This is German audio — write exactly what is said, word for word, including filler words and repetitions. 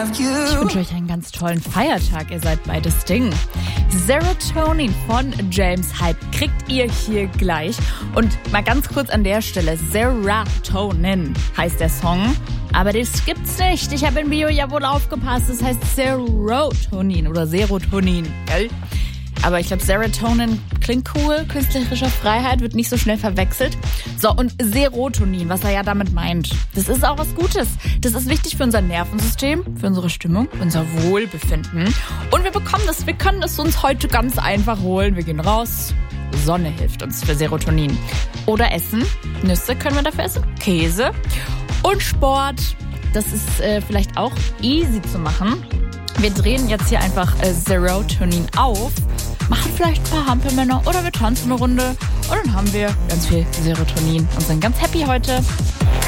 Ich wünsche euch einen ganz tollen Feiertag. Ihr seid beide Sting. Serotonin von James Hype kriegt ihr hier gleich. Und mal ganz kurz an der Stelle. Serotonin heißt der Song. Aber das gibt's nicht. Ich habe im Bio ja wohl aufgepasst. Das heißt Serotonin oder Serotonin. Gell? Aber ich glaube, Serotonin klingt cool. Künstlerische Freiheit wird nicht so schnell verwechselt. So, und Serotonin, was er ja damit meint, das ist auch was Gutes. Das ist wichtig für unser Nervensystem, für unsere Stimmung, unser Wohlbefinden. Und wir bekommen das, wir können es uns heute ganz einfach holen. Wir gehen raus. Sonne hilft uns für Serotonin. Oder Essen. Nüsse können wir dafür essen. Käse. Und Sport. Das ist äh, vielleicht auch easy zu machen. Wir drehen jetzt hier einfach äh, Serotonin auf, machen vielleicht ein paar Hampelmänner oder wir tanzen eine Runde und dann haben wir ganz viel Serotonin und sind ganz happy heute.